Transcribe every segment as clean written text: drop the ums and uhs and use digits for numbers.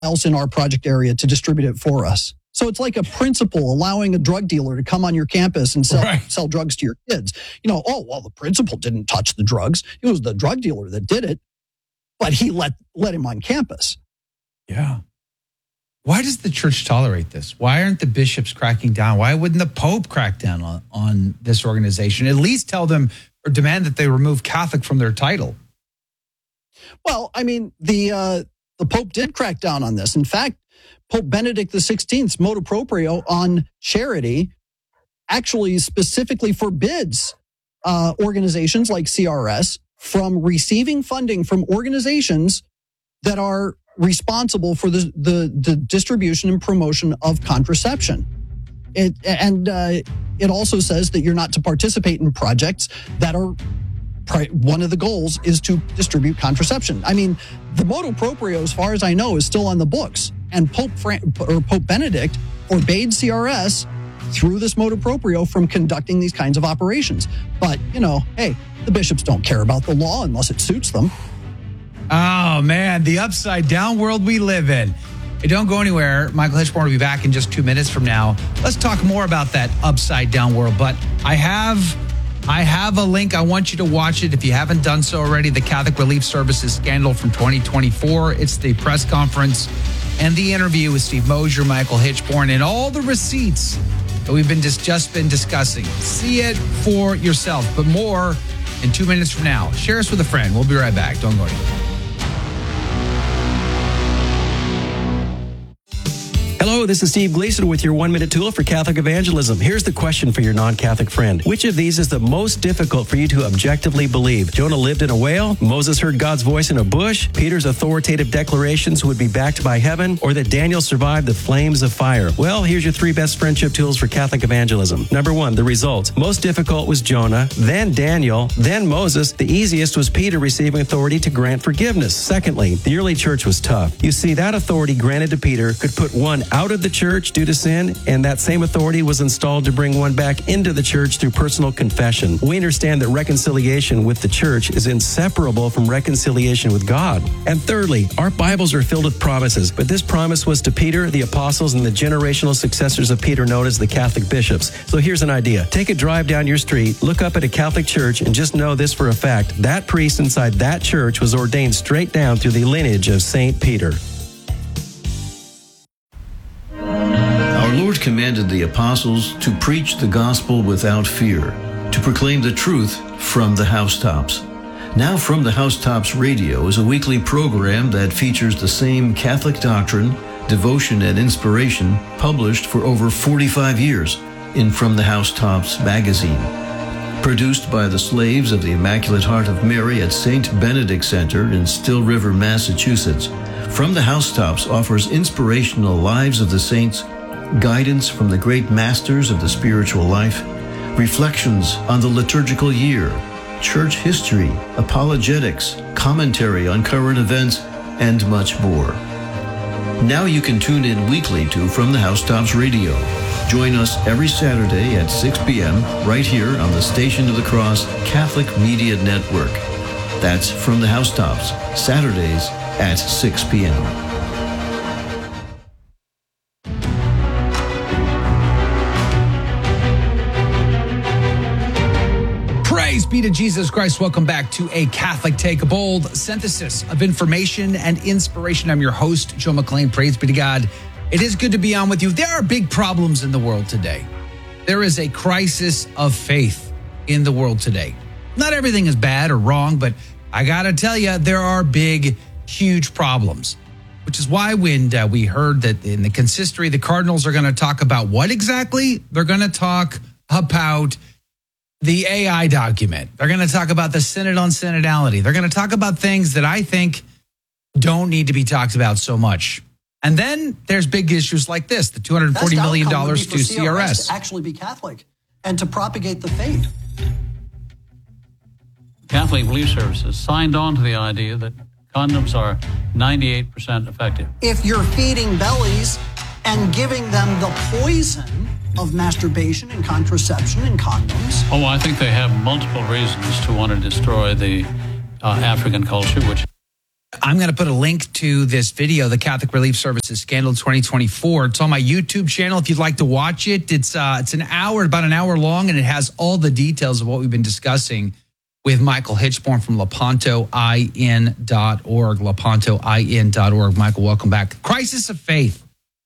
else in our project area to distribute it for us. So it's like a principal allowing a drug dealer to come on your campus and sell drugs to your kids. The principal didn't touch the drugs. It was the drug dealer that did it, but he let him on campus. Yeah. Why does the church tolerate this? Why aren't the bishops cracking down? Why wouldn't the Pope crack down on this organization? At least tell them or demand that they remove Catholic from their title. Well, I mean, the Pope did crack down on this. In fact, Pope Benedict XVI's motu proprio on charity actually specifically forbids organizations like CRS from receiving funding from organizations that are responsible for the distribution and promotion of contraception. It also says that you're not to participate in projects that are one of the goals is to distribute contraception. I mean, the motu proprio, as far as I know, is still on the books, and Pope Benedict forbade CRS through this motu proprio from conducting these kinds of operations. But hey, the bishops don't care about the law unless it suits them. Oh, man, the upside down world we live in. Hey, don't go anywhere. Michael Hitchborn will be back in just 2 minutes from now. Let's talk more about that upside down world. But I have a link. I want you to watch it if you haven't done so already. The Catholic Relief Services scandal from 2024. It's the press conference and the interview with Steve Mosier, Michael Hitchborn, and all the receipts that we've just been discussing. See it for yourself, but more in 2 minutes from now. Share us with a friend. We'll be right back. Don't go anywhere. Hello, this is Steve Gleason with your 1-minute tool for Catholic evangelism. Here's the question for your non-Catholic friend. Which of these is the most difficult for you to objectively believe? Jonah lived in a whale? Moses heard God's voice in a bush? Peter's authoritative declarations would be backed by heaven? Or that Daniel survived the flames of fire? Well, here's your 3 best friendship tools for Catholic evangelism. Number 1, the results. Most difficult was Jonah, then Daniel, then Moses. The easiest was Peter receiving authority to grant forgiveness. Secondly, the early church was tough. You see, that authority granted to Peter could put one out of the church due to sin, and that same authority was installed to bring one back into the church through personal confession. We understand that reconciliation with the church is inseparable from reconciliation with God. And thirdly, our Bibles are filled with promises, but this promise was to Peter, the apostles, and the generational successors of Peter known as the Catholic bishops. So here's an idea. Take a drive down your street, look up at a Catholic church, and just know this for a fact. That priest inside that church was ordained straight down through the lineage of St. Peter. Our Lord commanded the apostles to preach the gospel without fear, to proclaim the truth from the housetops. Now From the Housetops Radio is a weekly program that features the same Catholic doctrine, devotion, and inspiration published for over 45 years in From the Housetops magazine. Produced by the slaves of the Immaculate Heart of Mary at St. Benedict Center in Still River, Massachusetts, From the Housetops offers inspirational lives of the saints, guidance from the great masters of the spiritual life, reflections on the liturgical year, church history, apologetics, commentary on current events, and much more. Now you can tune in weekly to From the Housetops Radio. Join us every Saturday at 6 p.m. right here on the Station of the Cross Catholic Media Network. That's From the Housetops, Saturdays at 6 p.m. Praise be to Jesus Christ. Welcome back to A Catholic Take, a bold synthesis of information and inspiration. I'm your host, Joe McLean. Praise be to God. It is good to be on with you. There are big problems in the world today. There is a crisis of faith in the world today. Not everything is bad or wrong, but I got to tell you, there are big, huge problems, which is why when we heard that in the consistory, the cardinals are going to talk about what exactly? They're going to talk about the AI document. They're going to talk about the Synod on Synodality. They're going to talk about things that I think don't need to be talked about so much. And then there's big issues like this, the $240 million to CRS. To actually be Catholic and to propagate the faith. Catholic Relief Services signed on to the idea that condoms are 98% effective. If you're feeding bellies and giving them the poison of masturbation and contraception and condoms. Oh, I think they have multiple reasons to want to destroy the African culture, which I'm going to put a link to this video, the Catholic Relief Services Scandal 2024. It's on my YouTube channel if you'd like to watch it. It's about an hour long, and it has all the details of what we've been discussing with Michael Hitchborn from lepantoin.org, lepantoin.org. Michael, welcome back. Crisis of faith.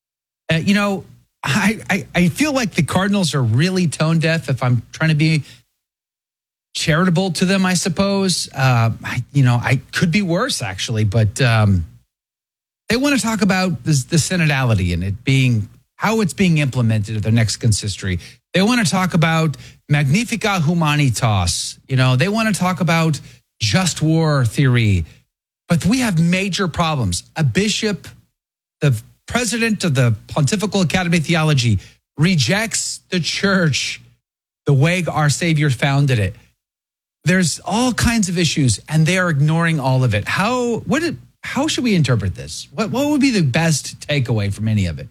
I feel like the Cardinals are really tone deaf, if I'm trying to be charitable to them, I suppose. I could be worse, actually, but they want to talk about the synodality and it being how it's being implemented at their next consistory. They want to talk about Magnificat Humanitas. They want to talk about just war theory. But we have major problems. A bishop, the president of the Pontifical Academy of Theology, rejects the church the way our Savior founded it. There's all kinds of issues, and they are ignoring all of it. How should we interpret this? What would be the best takeaway from any of it?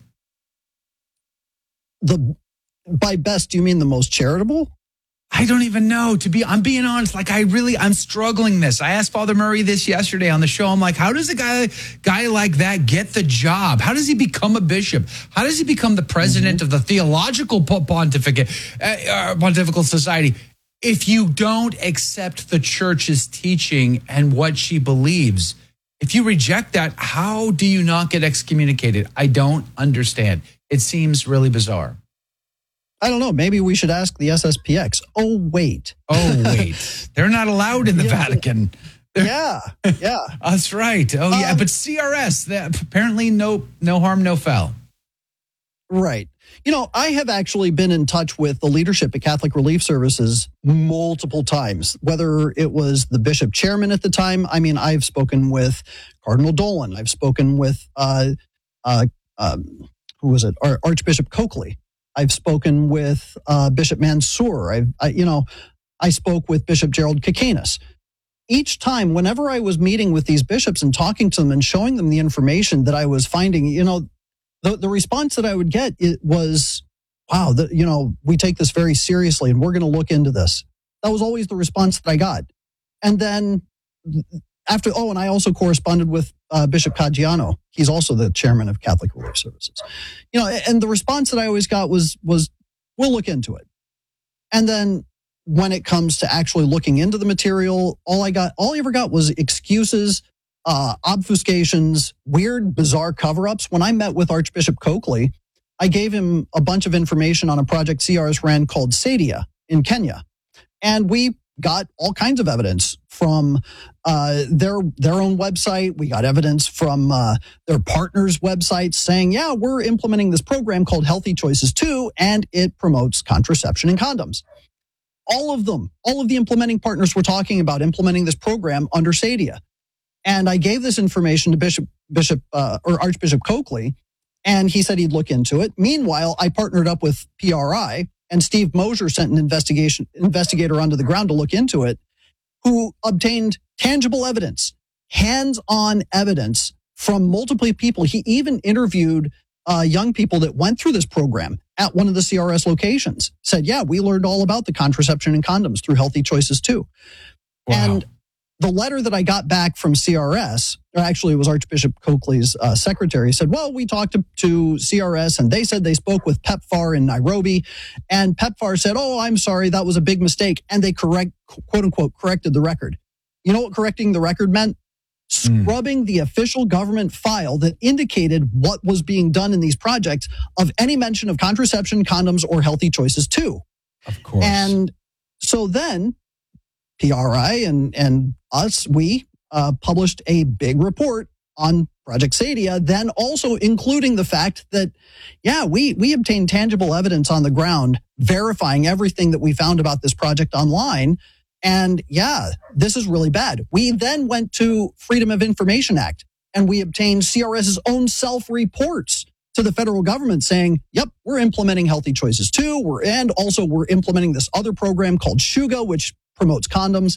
By best, do you mean the most charitable? I don't even know. I'm being honest. I'm struggling this. I asked Father Murray this yesterday on the show. I'm like, how does a guy like that get the job? How does he become a bishop? How does he become the president of the Theological Pontifical Society? If you don't accept the church's teaching and what she believes, if you reject that, how do you not get excommunicated? I don't understand. It seems really bizarre. I don't know. Maybe we should ask the SSPX. Oh, wait. They're not allowed in the Vatican. Yeah. That's right. Oh, yeah. But CRS, apparently no harm, no foul. Right. I have actually been in touch with the leadership at Catholic Relief Services multiple times, whether it was the bishop chairman at the time. I mean, I've spoken with Cardinal Dolan. I've spoken with, who was it? Archbishop Coakley. I've spoken with Bishop Mansour. I spoke with Bishop Gerald Kakanis. Each time, whenever I was meeting with these bishops and talking to them and showing them the information that I was finding, the response that I would get was, wow, we take this very seriously and we're going to look into this. That was always the response that I got. And then and I also corresponded with Bishop Caggiano. He's also the chairman of Catholic Relief Services. And the response that I always got was we'll look into it. And then when it comes to actually looking into the material, all I ever got was excuses, obfuscations, weird, bizarre cover-ups. When I met with Archbishop Coakley, I gave him a bunch of information on a project CRS ran called Sadia in Kenya. And we got all kinds of evidence from their own website. We got evidence from their partners' websites saying, yeah, we're implementing this program called Healthy Choices 2, and it promotes contraception and condoms. All of the implementing partners were talking about implementing this program under Sadia. And I gave this information to Archbishop Coakley, and he said he'd look into it. Meanwhile, I partnered up with PRI, and Steve Mosier sent an investigator onto the ground to look into it, who obtained tangible evidence, hands-on evidence from multiple people. He even interviewed young people that went through this program at one of the CRS locations. Said, yeah, we learned all about the contraception and condoms through Healthy Choices 2. Wow. And the letter that I got back from CRS, or actually it was Archbishop Coakley's secretary, said, well, we talked to CRS and they said they spoke with PEPFAR in Nairobi, and PEPFAR said, oh, I'm sorry, that was a big mistake. And they quote unquote, corrected the record. You know what correcting the record meant? Scrubbing the official government file that indicated what was being done in these projects of any mention of contraception, condoms, or Healthy Choices 2. Of course. And so then PRI and us, we published a big report on Project Sadia, then also including the fact that, yeah, we obtained tangible evidence on the ground verifying everything that we found about this project online. And yeah, this is really bad. We then went to Freedom of Information Act and we obtained CRS's own self-reports to the federal government saying, yep, we're implementing Healthy Choices 2. We're implementing this other program called Shuga, which promotes condoms.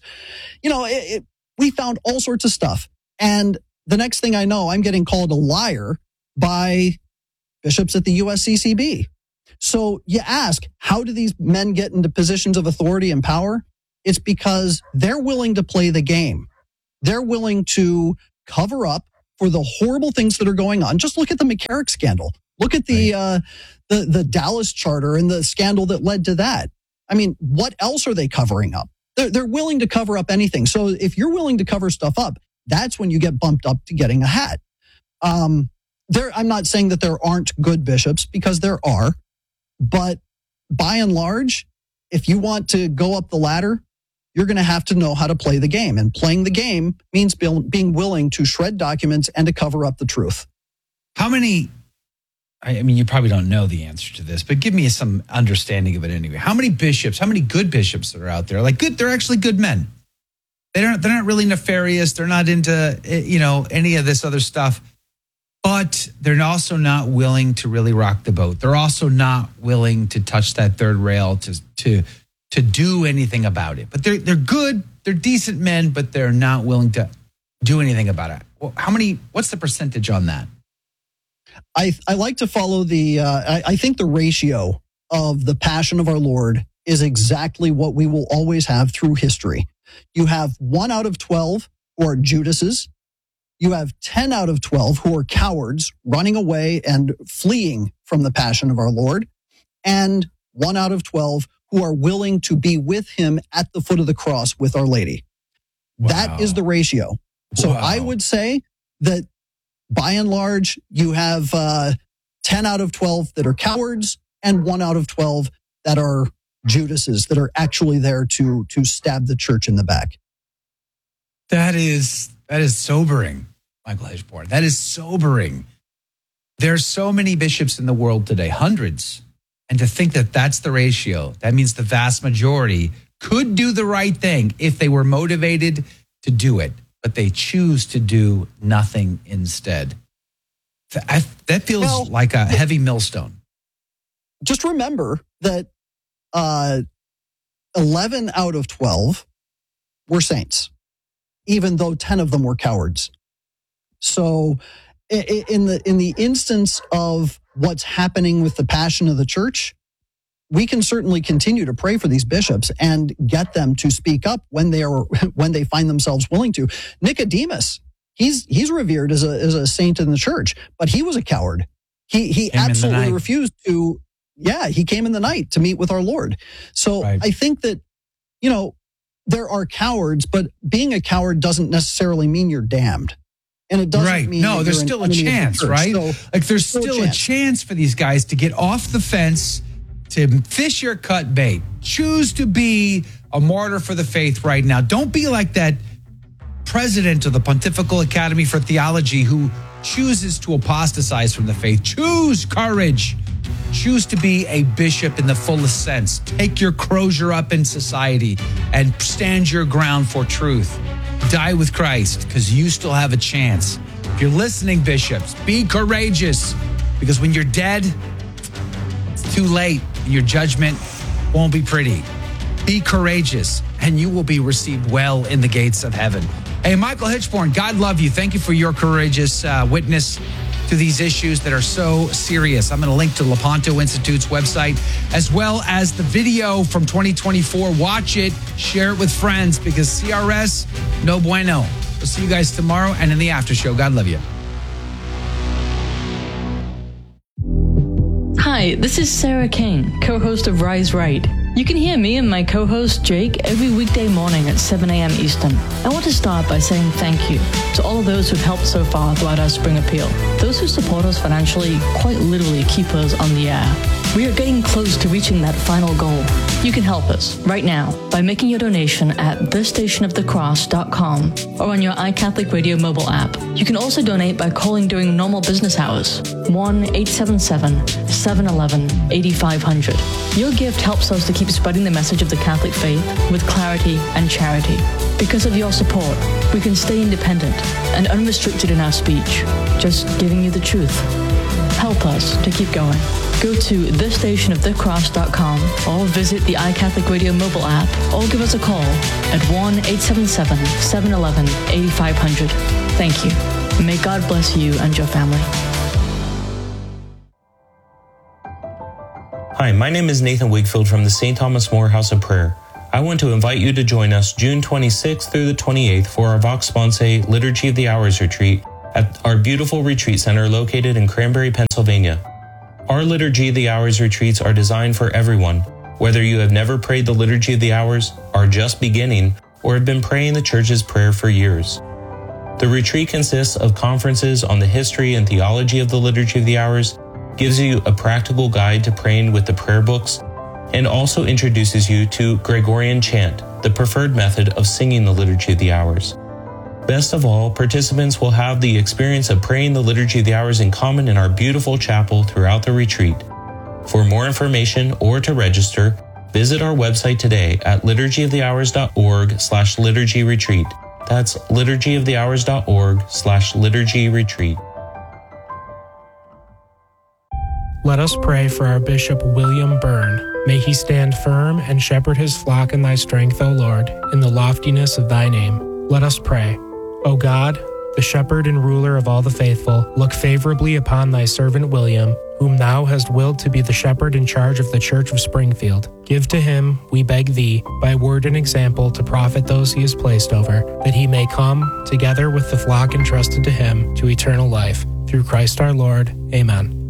We found all sorts of stuff. And the next thing I know, I'm getting called a liar by bishops at the USCCB. So you ask, how do these men get into positions of authority and power? It's because they're willing to play the game. They're willing to cover up for the horrible things that are going on. Just look at the McCarrick scandal. Look at the Dallas Charter and the scandal that led to that. I mean, what else are they covering up? They're willing to cover up anything. So if you're willing to cover stuff up, that's when you get bumped up to getting a hat. I'm not saying that there aren't good bishops, because there are, but by and large, if you want to go up the ladder, you're going to have to know how to play the game. And playing the game means being willing to shred documents and to cover up the truth. How many, I mean, you probably don't know the answer to this, but give me some understanding of it anyway. How many bishops, how many good bishops that are out there? Like they're actually good men. They're not really nefarious. They're not into, any of this other stuff. But they're also not willing to really rock the boat. They're also not willing to touch that third rail to do anything about it. But they're good. They're decent men, but they're not willing to do anything about it. Well, what's the percentage on that? I like to follow I think the ratio of the passion of our Lord is exactly what we will always have through history. You have 1 out of 12 who are Judases. You have 10 out of 12 who are cowards running away and fleeing from the passion of our Lord. And 1 out of 12 who are willing to be with him at the foot of the cross with Our Lady. Wow. That is the ratio. So I would say that by and large, you have 10 out of 12 that are cowards and 1 out of 12 that are Judases, that are actually there to stab the church in the back. That is sobering, Michael Hichborn. That is sobering. There's so many bishops in the world today, hundreds. And to think that that's the ratio, that means the vast majority could do the right thing if they were motivated to do it, but they choose to do nothing instead. That feels like a heavy millstone. Just remember that 11 out of 12 were saints, even though 10 of them were cowards. So in the instance of what's happening with the passion of the church, we can certainly continue to pray for these bishops and get them to speak up when they find themselves willing to. Nicodemus, he's revered as a saint in the church, but he was a coward. He absolutely refused to. Yeah, he came in the night to meet with our Lord. So right. I think that, there are cowards, but being a coward doesn't necessarily mean you're damned. And it doesn't mean no, there's still a chance, right? So, there's still a chance for these guys to get off the fence, to fish your cut bait. Choose to be a martyr for the faith right now. Don't be like that president of the Pontifical Academy for Theology who chooses to apostatize from the faith. Choose courage. Choose to be a bishop in the fullest sense. Take your crozier up in society and stand your ground for truth. Die with Christ, because you still have a chance. If you're listening, bishops, be courageous, because when you're dead, it's too late, and your judgment won't be pretty. Be courageous, and you will be received well in the gates of heaven. Hey, Michael Hichborn, God love you. Thank you for your courageous witness to these issues that are so serious. I'm going to link to Lepanto Institute's website, as well as the video from 2024. Watch it, share it with friends, because CRS, no bueno. We'll see you guys tomorrow and in the after show. God love you. Hi, this is Sarah Kane, co-host of Rise Right. You can hear me and my co-host Jake every weekday morning at 7 a.m. Eastern. I want to start by saying thank you to all of those who've helped so far throughout our spring appeal. Those who support us financially quite literally keep us on the air. We are getting close to reaching that final goal. You can help us right now by making your donation at thestationofthecross.com or on your iCatholic Radio mobile app. You can also donate by calling during normal business hours, 1-877-711-8500. Your gift helps us to keep spreading the message of the Catholic faith with clarity and charity. Because of your support, we can stay independent and unrestricted in our speech, just giving you the truth. Help us to keep going. Go to thestationofthecross.com or visit the iCatholic Radio mobile app or give us a call at 1-877-711-8500. Thank you. May God bless you and your family. Hi, my name is Nathan Wakefield from the St. Thomas More House of Prayer. I want to invite you to join us June 26th through the 28th for our Vox Sponsae Liturgy of the Hours retreat at our beautiful retreat center located in Cranberry, Pennsylvania. Our Liturgy of the Hours retreats are designed for everyone, whether you have never prayed the Liturgy of the Hours, are just beginning, or have been praying the Church's prayer for years. The retreat consists of conferences on the history and theology of the Liturgy of the Hours, gives you a practical guide to praying with the prayer books, and also introduces you to Gregorian chant, the preferred method of singing the Liturgy of the Hours. Best of all, participants will have the experience of praying the Liturgy of the Hours in common in our beautiful chapel throughout the retreat. For more information or to register, visit our website today at liturgyofthehours.org/liturgyretreat. That's liturgyofthehours.org/liturgyretreat. Let us pray for our Bishop William Byrne. May he stand firm and shepherd his flock in thy strength, O Lord, in the loftiness of thy name. Let us pray. O God, the shepherd and ruler of all the faithful, look favorably upon thy servant William, whom thou hast willed to be the shepherd in charge of the Church of Springfield. Give to him, we beg thee, by word and example to profit those he has placed over, that he may come, together with the flock entrusted to him, to eternal life. Through Christ our Lord. Amen.